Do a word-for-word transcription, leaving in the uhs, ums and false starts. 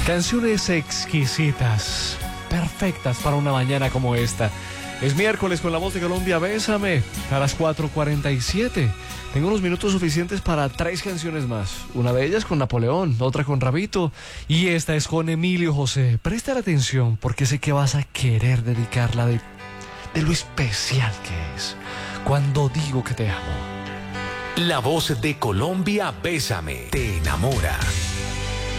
Canciones exquisitas, perfectas para una mañana como esta. Es miércoles con La Voz de Colombia, Bésame, a las cuatro cuarenta y siete. Tengo unos minutos suficientes para tres canciones más. Una de ellas con Napoleón, otra con Rabito y esta es con Emilio José. Presta atención porque sé que vas a querer dedicarla de, de lo especial que es cuando digo que te amo. La Voz de Colombia, Bésame, te enamora.